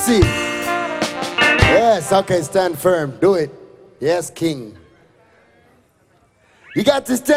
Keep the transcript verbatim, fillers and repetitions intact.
see. Yes, okay, stand firm. Do it. Yes, King. You got to stand.